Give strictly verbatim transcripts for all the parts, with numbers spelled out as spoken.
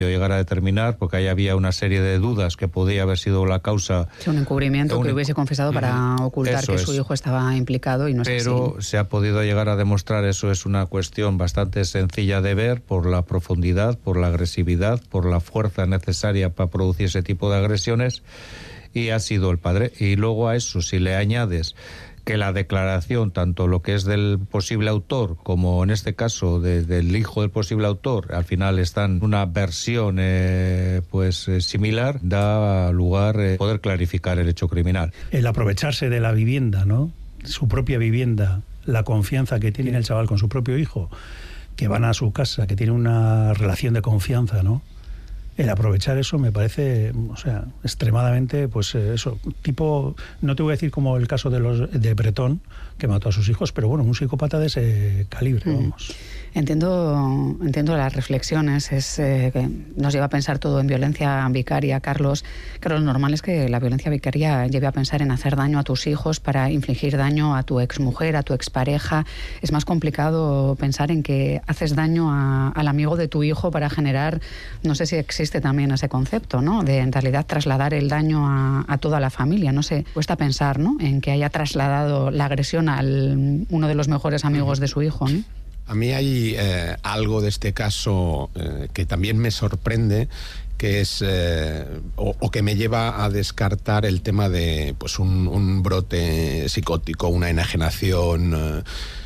llegar a determinar, porque ahí había una serie de dudas que podía haber sido la causa. Sí, un encubrimiento un... que hubiese confesado para ocultar eso que su es. hijo estaba implicado y no es Pero así. se ha podido llegar a demostrar, eso es una cuestión bastante sencilla de ver, por la profundidad, por la agresividad, por la fuerza necesaria para producir ese tipo de agresiones, y ha sido el padre. Y luego a eso, si le añades que la declaración, tanto lo que es del posible autor como en este caso de, del hijo del posible autor, al final están en una versión eh, pues eh, similar, da lugar a eh, poder clarificar el hecho criminal. El aprovecharse de la vivienda, ¿no? Su propia vivienda, la confianza que tiene el chaval con su propio hijo, que van a su casa, que tiene una relación de confianza, ¿no? El aprovechar eso me parece, o sea, extremadamente, pues eso, tipo, no te voy a decir como el caso de los de Bretón, que mató a sus hijos, pero bueno, un psicópata de ese calibre, mm. vamos. Entiendo, entiendo las reflexiones, es eh, que nos lleva a pensar todo en violencia vicaria, Carlos. Claro, lo normal es que la violencia vicaria lleve a pensar en hacer daño a tus hijos para infligir daño a tu exmujer, a tu expareja. Es más complicado pensar en que haces daño a, al amigo de tu hijo para generar, no sé si existe también ese concepto, ¿no? De en realidad trasladar el daño a, a toda la familia. No sé, cuesta pensar, ¿no? En que haya trasladado la agresión a uno de los mejores amigos de su hijo, ¿no? A mí hay eh, algo de este caso eh, que también me sorprende, que es eh, o, o que me lleva a descartar el tema de pues un, un brote psicótico, una enajenación, eh,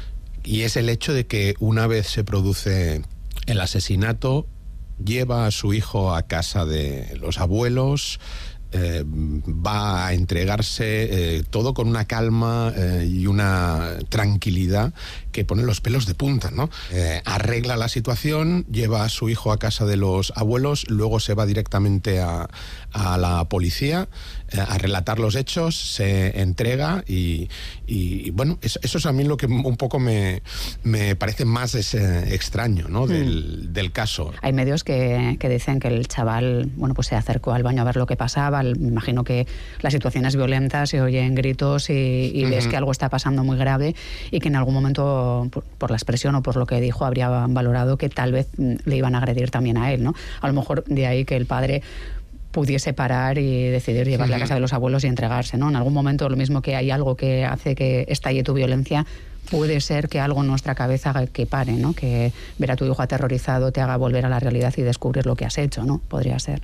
y es el hecho de que una vez se produce el asesinato, lleva a su hijo a casa de los abuelos, Eh, va a entregarse eh, todo con una calma eh, y una tranquilidad que pone los pelos de punta, ¿no? Eh, arregla la situación, lleva a su hijo a casa de los abuelos, luego se va directamente a, a la policía eh, a relatar los hechos, se entrega y, y, y bueno, eso, eso es a mí lo que un poco me, me parece más es, eh, extraño, ¿no? Del, mm. del caso. Hay medios que, que dicen que el chaval, bueno, pues se acercó al baño a ver lo que pasaba. Me imagino que la situación es violenta, se oyen gritos y, y uh-huh. ves que algo está pasando muy grave y que en algún momento, por, por la expresión o por lo que dijo, habría valorado que tal vez le iban a agredir también a él, ¿no? A lo mejor de ahí que el padre pudiese parar y decidir llevarle uh-huh. a casa de los abuelos y entregarse, ¿no? En algún momento, lo mismo que hay algo que hace que estalle tu violencia, puede ser que algo en nuestra cabeza haga que pare, ¿no? Que ver a tu hijo aterrorizado te haga volver a la realidad y descubrir lo que has hecho, ¿no? Podría ser.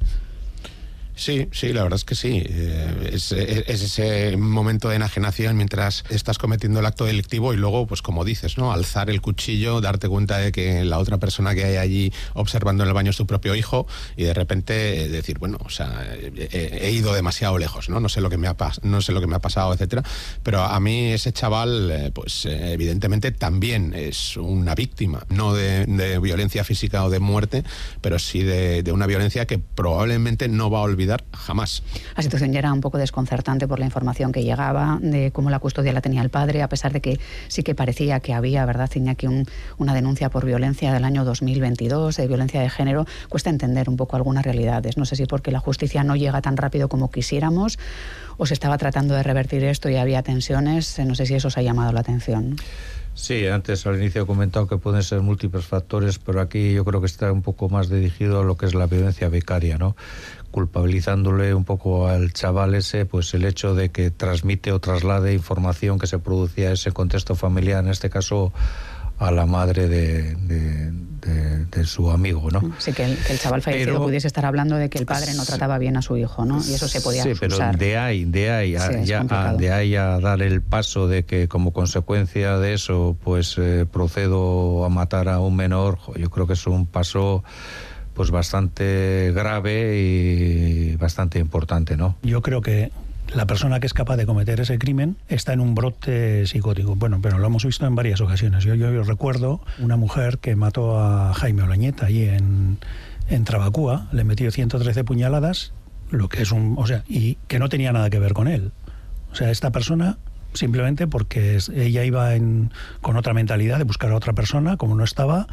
Sí, sí, la verdad es que sí. Eh, es, es, es ese momento de enajenación mientras estás cometiendo el acto delictivo y luego, pues como dices, ¿no? Alzar el cuchillo, darte cuenta de que la otra persona que hay allí observando en el baño es tu propio hijo y de repente decir, bueno, o sea, he, he ido demasiado lejos, ¿no? No sé lo que me ha pas- no sé lo que me ha pasado, etcétera. Pero a mí ese chaval, eh, pues eh, evidentemente también es una víctima, no de, de violencia física o de muerte, pero sí de, de una violencia que probablemente no va a olvidar jamás. La situación ya era un poco desconcertante por la información que llegaba de cómo la custodia la tenía el padre, a pesar de que sí que parecía que había, ¿verdad, Iñaki?, un, una denuncia por violencia del año dos mil veintidós, de violencia de género. Cuesta entender un poco algunas realidades. No sé si porque la justicia no llega tan rápido como quisiéramos o se estaba tratando de revertir esto y había tensiones. No sé si eso os ha llamado la atención. Sí, antes al inicio he comentado que pueden ser múltiples factores, pero aquí yo creo que está un poco más dirigido a lo que es la violencia vicaria, ¿no? Culpabilizándole un poco al chaval ese, pues el hecho de que transmite o traslade información que se producía en ese contexto familiar, en este caso a la madre de, de, de, de su amigo, ¿no? Sí, que el, que el chaval fallecido pero, pudiese estar hablando de que el padre no trataba bien a su hijo, ¿no? Y eso se podía sí, usar. pero de ahí, de ahí, a, sí, ya, a, de ahí a dar el paso de que como consecuencia de eso, pues eh, procedo a matar a un menor, yo creo que es un paso pues bastante grave y bastante importante, ¿no? Yo creo que la persona que es capaz de cometer ese crimen está en un brote psicótico. Bueno, pero lo hemos visto en varias ocasiones. Yo, yo, yo recuerdo una mujer que mató a Jaime Olañeta allí en, en Trabacúa, le metió ciento trece puñaladas, lo que es un, o sea, y que no tenía nada que ver con él. O sea, esta persona, simplemente porque ella iba en, con otra mentalidad de buscar a otra persona, como no estaba,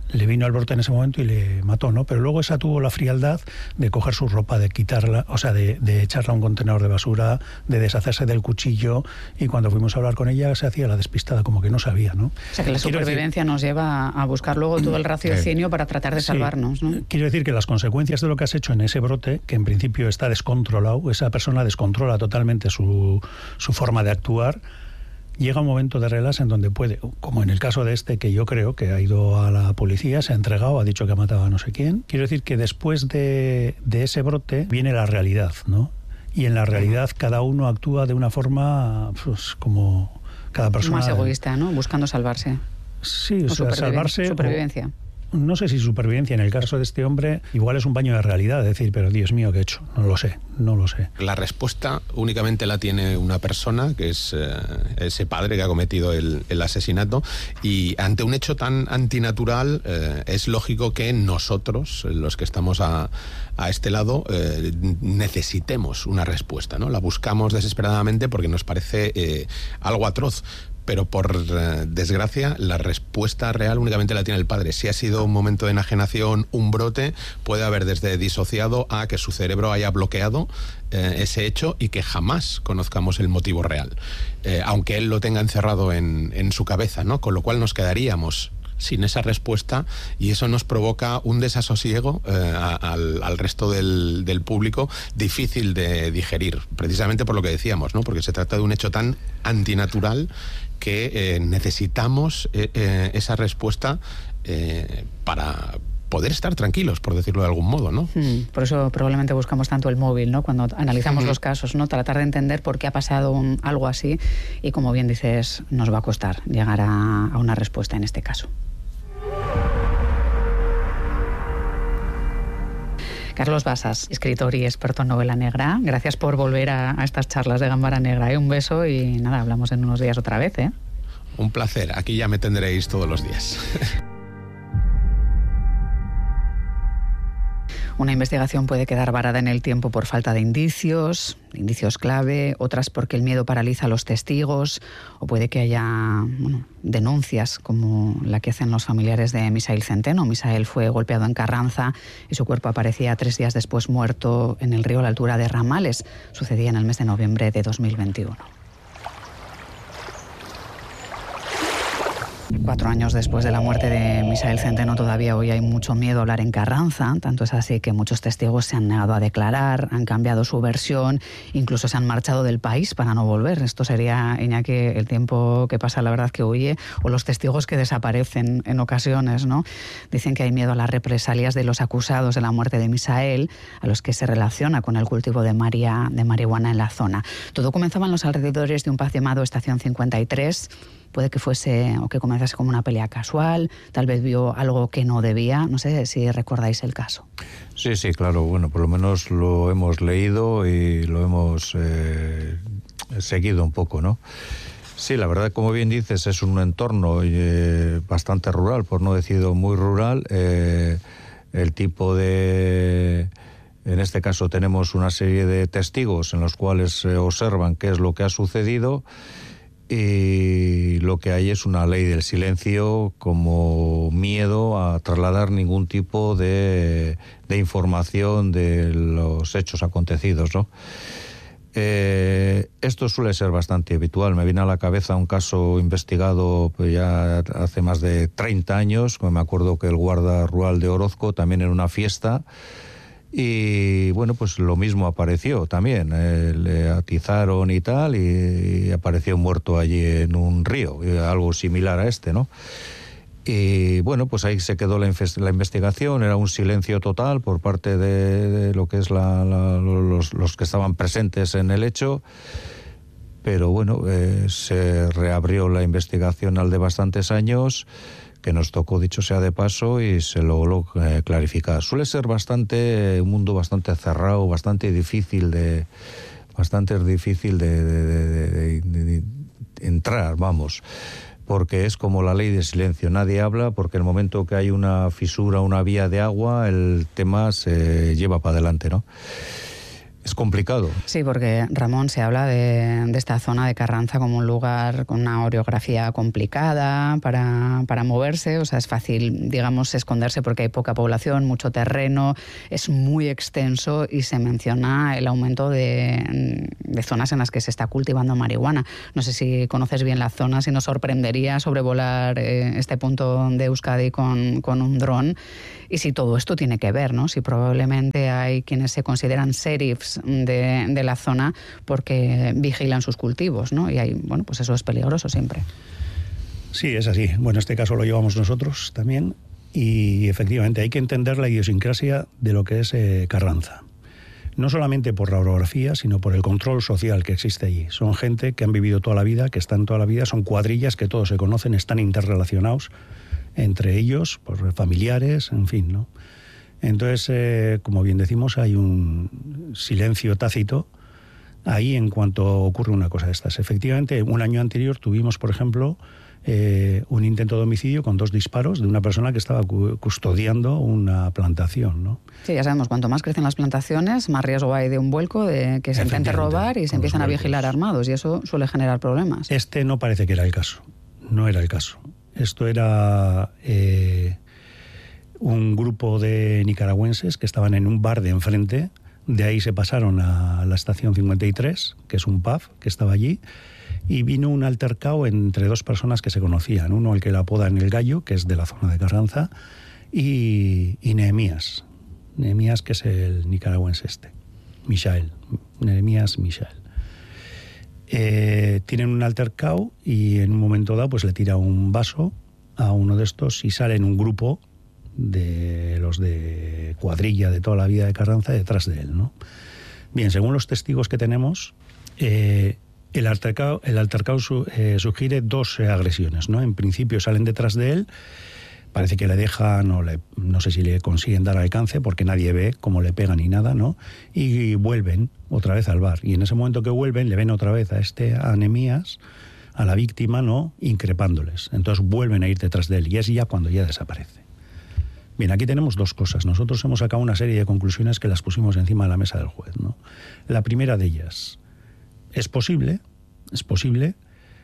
le vino el brote en ese momento y le mató, ¿no? Pero luego esa tuvo la frialdad de coger su ropa, de quitarla, o sea, de, de echarla a un contenedor de basura, de deshacerse del cuchillo, y cuando fuimos a hablar con ella se hacía la despistada, como que no sabía, ¿no? O sea, que la Quiero supervivencia decir, nos lleva a buscar luego todo el raciocinio para tratar de salvarnos, sí, ¿no? Quiero decir que las consecuencias de lo que has hecho en ese brote, que en principio está descontrolado, esa persona descontrola totalmente su, su forma de actuar, llega un momento de relax en donde puede, como en el caso de este, que yo creo que ha ido a la policía, se ha entregado, ha dicho que ha matado a no sé quién. Quiero decir que después de, de ese brote viene la realidad, ¿no? Y en la realidad cada uno actúa de una forma, pues, como cada persona... Más egoísta, ¿no? Buscando salvarse. Sí, o, o sea, salvarse... Supervivencia. O, no sé si supervivencia, en el caso de este hombre, igual es un baño de realidad, es decir, pero Dios mío, ¿qué he hecho? No lo sé, no lo sé. La respuesta únicamente la tiene una persona, que es eh, ese padre que ha cometido el, el asesinato, y ante un hecho tan antinatural eh, es lógico que nosotros, los que estamos a, a este lado, eh, necesitemos una respuesta, ¿no? La buscamos desesperadamente porque nos parece eh, algo atroz. Pero por eh, desgracia la respuesta real únicamente la tiene el padre. Si ha sido un momento de enajenación, un brote, puede haber desde disociado a que su cerebro haya bloqueado eh, ese hecho y que jamás conozcamos el motivo real, eh, aunque él lo tenga encerrado en, en su cabeza, ¿no? Con lo cual nos quedaríamos sin esa respuesta y eso nos provoca un desasosiego eh, a, al, al resto del, del público difícil de digerir, precisamente por lo que decíamos, ¿no? Porque se trata de un hecho tan antinatural que eh, necesitamos eh, eh, esa respuesta eh, para poder estar tranquilos, por decirlo de algún modo, ¿no? Hmm, por eso probablemente buscamos tanto el móvil, ¿no? Cuando analizamos Uh-huh. los casos, ¿no? Tratar de entender por qué ha pasado un, algo así y, como bien dices, nos va a costar llegar a, a una respuesta en este caso. Carlos Basas, escritor y experto en novela negra, gracias por volver a, a estas charlas de Gambara Negra. ¿eh? Un beso y nada, hablamos en unos días otra vez, ¿eh? Un placer, aquí ya me tendréis todos los días. Una investigación puede quedar varada en el tiempo por falta de indicios, indicios clave, otras porque el miedo paraliza a los testigos, o puede que haya bueno, denuncias como la que hacen los familiares de Misael Centeno. Misael fue golpeado en Carranza y su cuerpo aparecía tres días después muerto en el río a la altura de Ramales. Sucedía en el mes de noviembre de dos mil veintiuno. Cuatro años después de la muerte de Misael Centeno, todavía hoy hay mucho miedo a hablar en Carranza. Tanto es así que muchos testigos se han negado a declarar, han cambiado su versión, incluso se han marchado del país para no volver. Esto sería, Iñaki, el tiempo que pasa, la verdad, que huye, o los testigos que desaparecen en ocasiones, ¿no? Dicen que hay miedo a las represalias de los acusados de la muerte de Misael, a los que se relaciona con el cultivo de, maria, de marihuana en la zona. Todo comenzaba en los alrededores de un pub llamado Estación cincuenta y tres. Puede que fuese o que comenzase como una pelea casual, tal vez vio algo que no debía. No sé si recordáis el caso. Sí, sí, claro. Bueno, por lo menos lo hemos leído y lo hemos eh, seguido un poco, ¿no? Sí, la verdad, como bien dices, es un entorno eh, bastante rural, por no decir muy rural. Eh, el tipo de... En este caso tenemos una serie de testigos en los cuales se observan qué es lo que ha sucedido. Y lo que hay es una ley del silencio, como miedo a trasladar ningún tipo de, de información de los hechos acontecidos, ¿no? Eh, esto suele ser bastante habitual. Me viene a la cabeza un caso investigado pues, ya hace más de treinta años. Me acuerdo que el guarda rural de Orozco, también en una fiesta, y bueno, pues lo mismo apareció también, eh, le atizaron y tal, y, y apareció muerto allí en un río, algo similar a este, ¿no? Y bueno, pues ahí se quedó la, la investigación, era un silencio total por parte de, de lo que es la, la, los, los que estaban presentes en el hecho, pero bueno, eh, se reabrió la investigación al de bastantes años, que nos tocó, dicho sea de paso, y se logró eh, clarificar. Suele ser bastante, un mundo bastante cerrado, bastante difícil de, bastante difícil de, de, de, de, de, de entrar, vamos, porque es como la ley de silencio, nadie habla, porque el momento que hay una fisura, una vía de agua, el tema se lleva para adelante, ¿no? es complicado. Sí, porque, Ramón, se habla de, de esta zona de Carranza como un lugar con una orografía complicada para, para moverse, o sea, es fácil, digamos, esconderse porque hay poca población, mucho terreno, es muy extenso y se menciona el aumento de, de zonas en las que se está cultivando marihuana. No sé si conoces bien la zona, si nos sorprendería sobrevolar eh, este punto de Euskadi con, con un dron y si todo esto tiene que ver, ¿no? Si probablemente hay quienes se consideran sheriffs de, de la zona porque vigilan sus cultivos, ¿no? Y hay, bueno, pues eso es peligroso siempre. Sí, es así. Bueno, este caso lo llevamos nosotros también y efectivamente hay que entender la idiosincrasia de lo que es eh, Carranza. No solamente por la orografía, sino por el control social que existe allí. Son gente que han vivido toda la vida, que están toda la vida, son cuadrillas que todos se conocen, están interrelacionados entre ellos, por familiares, en fin, ¿no? Entonces, eh, como bien decimos, hay un silencio tácito ahí en cuanto ocurre una cosa de estas. Efectivamente, un año anterior tuvimos, por ejemplo, eh, un intento de homicidio con dos disparos de una persona que estaba cu- custodiando una plantación, ¿no? Sí, ya sabemos, cuanto más crecen las plantaciones, más riesgo hay de un vuelco, de que se intente robar y se empiezan a vigilar armados, y eso suele generar problemas. Este no parece que era el caso, no era el caso. Esto era eh, un grupo de nicaragüenses que estaban en un bar de enfrente, de ahí se pasaron a la estación cincuenta y tres, que es un pub que estaba allí, y vino un altercado entre dos personas que se conocían, uno al que le apodan El Gallo, que es de la zona de Carranza, y, y Nehemías, Nehemías que es el nicaragüense este, Michael, Nehemías Michael. Eh, tienen un altercado y en un momento dado pues le tira un vaso a uno de estos y sale en un grupo de los de cuadrilla de toda la vida de Carranza detrás de él, ¿no? Bien, según los testigos que tenemos, eh, el altercado, el altercado su, eh, sugiere dos eh, agresiones, ¿no? En principio salen detrás de él, parece que le dejan, o le, no sé si le consiguen dar alcance porque nadie ve cómo le pegan ni nada, ¿no? Y vuelven otra vez al bar. Y en ese momento que vuelven, le ven otra vez a este a Nehemías, a la víctima, ¿no? Increpándoles. Entonces vuelven a ir detrás de él y es ya cuando ya desaparece. Bien, aquí tenemos dos cosas. Nosotros hemos sacado una serie de conclusiones que las pusimos encima de la mesa del juez, ¿no? La primera de ellas, es posible, es posible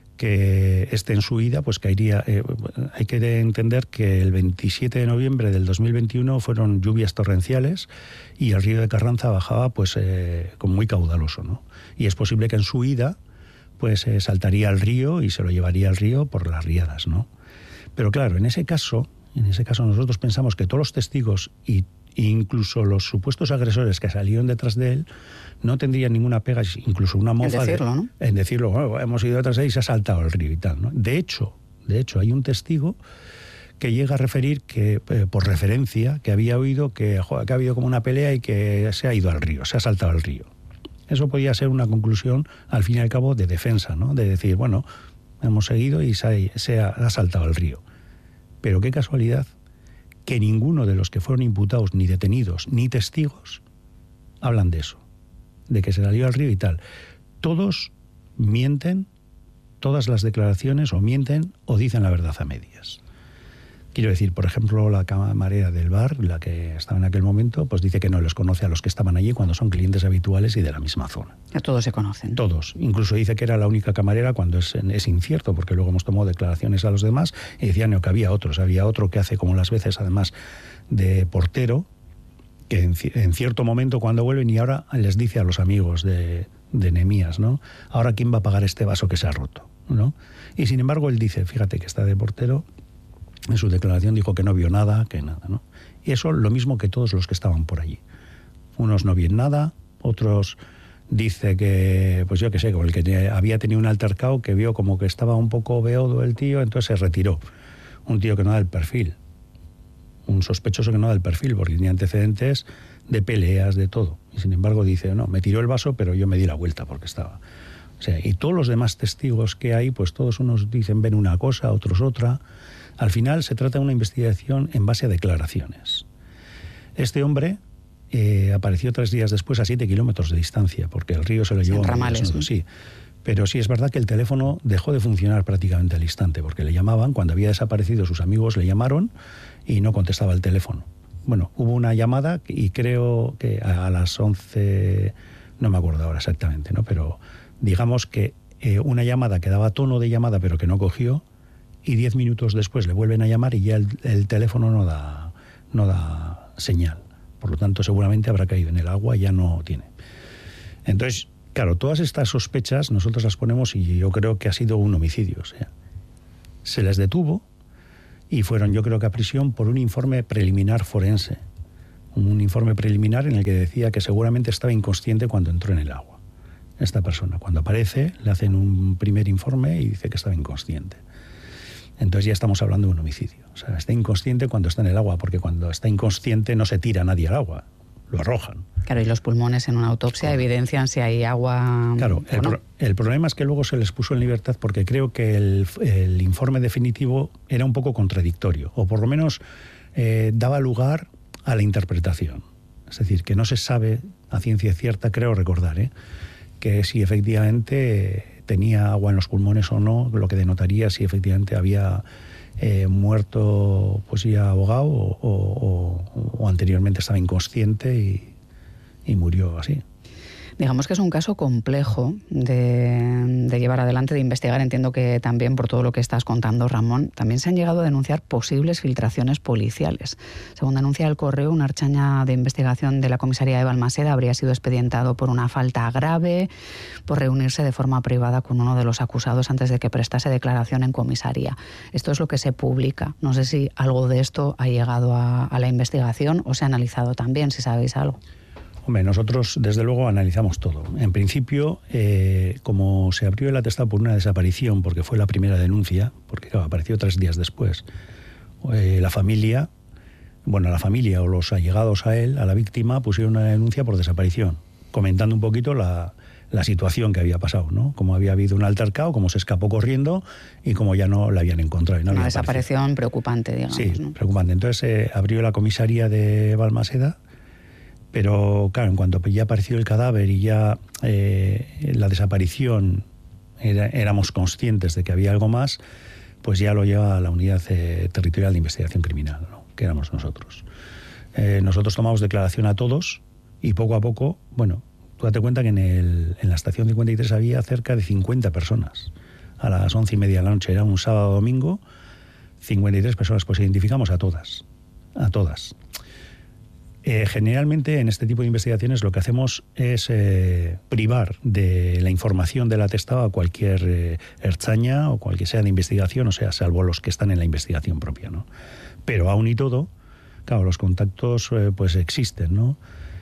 que esté en su huida, pues caería. Eh, hay que entender que el veintisiete de noviembre del dos mil veintiuno fueron lluvias torrenciales y el río de Carranza bajaba pues eh, como muy caudaloso, ¿no? Y es posible que en su huida pues eh, saltaría al río y se lo llevaría al río por las riadas, ¿no? Pero claro, en ese caso, en ese caso nosotros pensamos que todos los testigos y incluso los supuestos agresores que salieron detrás de él no tendrían ninguna pega, incluso una mofa en decirlo, de, ¿no? En decirlo, bueno, hemos ido detrás de él y se ha saltado al río y tal, ¿no? De hecho, de hecho, hay un testigo que llega a referir que, eh, por referencia, que había oído que, joder, que ha habido como una pelea y que se ha ido al río, se ha saltado al río. Eso podía ser una conclusión, al fin y al cabo, de defensa, ¿no? De decir, bueno, hemos seguido y se ha, se ha, ha saltado al río. Pero qué casualidad que ninguno de los que fueron imputados, ni detenidos, ni testigos, hablan de eso, de que se salió al río y tal. Todos mienten, todas las declaraciones o mienten o dicen la verdad a medias. Quiero decir, por ejemplo, la camarera del bar, la que estaba en aquel momento, pues dice que no les conoce a los que estaban allí cuando son clientes habituales y de la misma zona. Ya todos se conocen. Todos. Incluso dice que era la única camarera cuando es, es incierto, porque luego hemos tomado declaraciones a los demás y decían no, que había otros. Había otro que hace como las veces, además, de portero, que en, en cierto momento cuando vuelven y ahora les dice a los amigos de, de Nehemías, ¿no? Ahora, ¿quién va a pagar este vaso que se ha roto? ¿No? Y sin embargo, él dice, fíjate que está de portero. En su declaración dijo que no vio nada, que nada, ¿no? Y eso lo mismo que todos los que estaban por allí. Unos no vieron nada, otros dice que, pues yo qué sé, como el que había tenido un altercado que vio como que estaba un poco beodo el tío, entonces se retiró. Un tío que no da el perfil, un sospechoso que no da el perfil, porque tenía antecedentes de peleas, de todo. Y sin embargo dice, no, me tiró el vaso, pero yo me di la vuelta porque estaba. O sea, y todos los demás testigos que hay, pues todos unos dicen ven una cosa, otros otra. Al final se trata de una investigación en base a declaraciones. Este hombre eh, apareció tres días después a siete kilómetros de distancia, porque el río se lo llevó. En ramales, ¿no? Sí. Pero sí es verdad que el teléfono dejó de funcionar prácticamente al instante, porque le llamaban, cuando había desaparecido sus amigos le llamaron y no contestaba el teléfono. Bueno, hubo una llamada y creo que a las once no me acuerdo ahora exactamente, ¿no? Pero digamos que eh, una llamada que daba tono de llamada pero que no cogió, y diez minutos después le vuelven a llamar y ya el, el teléfono no da, no da señal. Por lo tanto, seguramente habrá caído en el agua y ya no tiene. Entonces, claro, todas estas sospechas nosotros las ponemos y yo creo que ha sido un homicidio. O sea, se les detuvo y fueron, yo creo que a prisión por un informe preliminar forense. Un informe preliminar en el que decía que seguramente estaba inconsciente cuando entró en el agua. Esta persona, cuando aparece, le hacen un primer informe y dice que estaba inconsciente. Entonces ya estamos hablando de un homicidio. O sea, está inconsciente cuando está en el agua, porque cuando está inconsciente no se tira nadie al agua, lo arrojan. Claro, y los pulmones en una autopsia Correcto. evidencian si hay agua. Claro, el, no. pro, el problema es que luego se les puso en libertad porque creo que el, el informe definitivo era un poco contradictorio, o por lo menos eh, daba lugar a la interpretación. Es decir, que no se sabe a ciencia cierta, creo recordar, ¿eh? que si efectivamente tenía agua en los pulmones o no, lo que denotaría si efectivamente había eh, muerto pues ya ahogado o, o, o anteriormente estaba inconsciente y, y murió así. Digamos que es un caso complejo de, de llevar adelante, de investigar. Entiendo que también, por todo lo que estás contando, Ramón, también se han llegado a denunciar posibles filtraciones policiales. Según denuncia El Correo, un ertzaina de investigación de la comisaría de Balmaseda habría sido expedientado por una falta grave, por reunirse de forma privada con uno de los acusados antes de que prestase declaración en comisaría. Esto es lo que se publica. No sé si algo de esto ha llegado a, a la investigación o se ha analizado también, si sabéis algo. Hombre, nosotros desde luego analizamos todo. En principio, eh, como se abrió el atestado por una desaparición, porque fue la primera denuncia, porque claro, apareció tres días después, eh, la familia, bueno, la familia o los allegados a él, a la víctima, pusieron una denuncia por desaparición, comentando un poquito la, la situación que había pasado, ¿no? Cómo había habido un altercado, cómo se escapó corriendo y cómo ya no la habían encontrado. Y no una había desaparición aparecido. Preocupante, digamos. Sí, ¿no? preocupante. Entonces eh, abrió la comisaría de Balmaseda. Pero claro, en cuanto ya apareció el cadáver y ya eh, la desaparición, era, éramos conscientes de que había algo más, pues ya lo lleva a la Unidad eh, Territorial de Investigación Criminal, ¿no? Que éramos nosotros. Eh, nosotros tomamos declaración a todos y poco a poco, bueno, tú date cuenta que en, el, en la estación cincuenta y tres había cerca de cincuenta personas. A las once y media de la noche, era un sábado domingo, cincuenta y tres personas, pues identificamos a todas, a todas. Eh, generalmente en este tipo de investigaciones lo que hacemos es eh, privar de la información del atestado a cualquier eh, ertzaina o cualquier sea de investigación, o sea, salvo los que están en la investigación propia, ¿no? Pero aún y todo, claro, los contactos eh, pues existen, ¿no?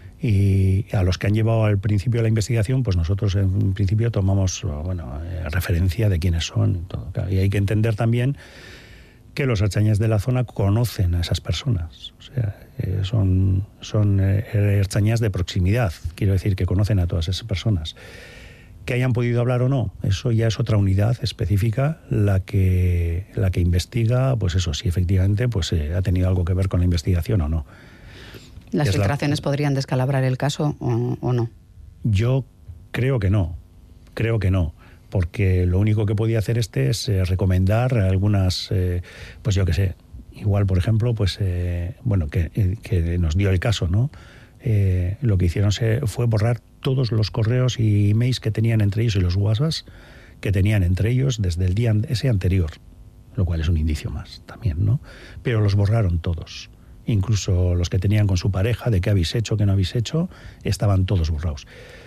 Y a los que han llevado al principio de la investigación, pues nosotros en principio tomamos, bueno, eh, referencia de quiénes son y todo. Claro, y hay que entender también que los ertzainas de la zona conocen a esas personas, o sea, eh, son, son eh, ertzainas de proximidad, quiero decir que conocen a todas esas personas. Que hayan podido hablar o no, eso ya es otra unidad específica la que, la que investiga, pues eso, si efectivamente pues, eh, ha tenido algo que ver con la investigación o no. ¿Las filtraciones la... podrían descalabrar el caso o, o no? Yo creo que no, creo que no. Porque lo único que podía hacer este es eh, recomendar algunas, eh, pues yo qué sé, igual por ejemplo, pues eh, bueno, que, eh, que nos dio el caso, ¿no? Eh, lo que hicieron se, fue borrar todos los correos y emails que tenían entre ellos y los WhatsApps que tenían entre ellos desde el día ese anterior, lo cual es un indicio más también, ¿no? Pero los borraron todos, incluso los que tenían con su pareja, de qué habéis hecho, qué no habéis hecho, estaban todos borrados.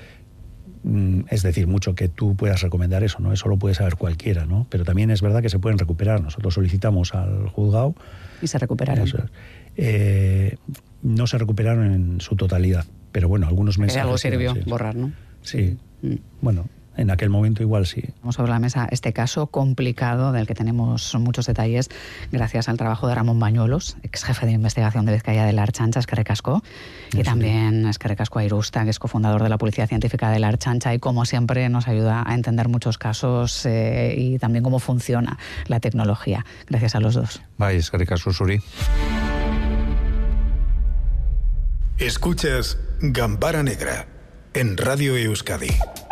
Es decir, mucho que tú puedas recomendar eso, ¿no? Eso lo puede saber cualquiera, ¿no? Pero también es verdad que se pueden recuperar. Nosotros solicitamos al juzgado... ¿Y se recuperaron? Eso, eh, no se recuperaron en su totalidad, pero bueno, algunos mensajes... De algo sirvió sí. borrar, ¿no? Sí, mm. bueno... En aquel momento igual sí. Vamos sobre la mesa este caso complicado del que tenemos muchos detalles gracias al trabajo de Ramón Bañuelos, ex jefe de investigación de Vizcaya de la Ertzaintza, eskerrik asko, y sí. también eskerrik asko a Irusta, que es cofundador de la Policía Científica de la Ertzaintza y como siempre nos ayuda a entender muchos casos eh, y también cómo funciona la tecnología. Gracias a los dos. Bye, eskerrik asko zuri. Escuchas Gambara Negra en Radio Euskadi.